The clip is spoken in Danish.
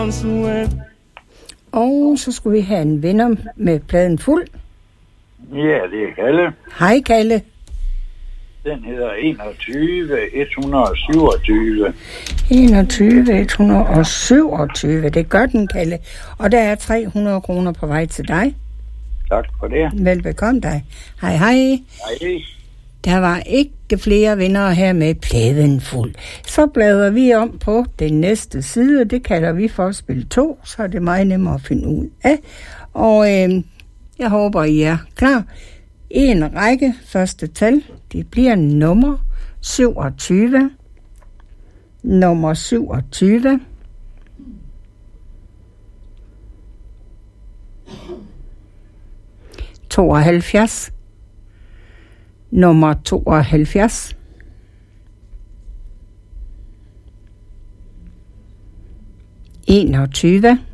Og så skulle vi have en vinder med pladen fuld. Ja, det er Kalle. Hej Kalle. Den hedder 21-127. 21-127, det gør den, Kalle. Og der er 300 kroner på vej til dig. Tak for det. Velbekomme dig. Hej hej. Hej. Der var ikke flere vindere her med pladen fuld. Så bladrer vi om på den næste side, det kalder vi for spil 2, så er det meget nemmere at finde ud af. Og jeg håber, I er klar. En række første tal, det bliver nummer 27. Nummer 27. (72) Nummer 72. (21)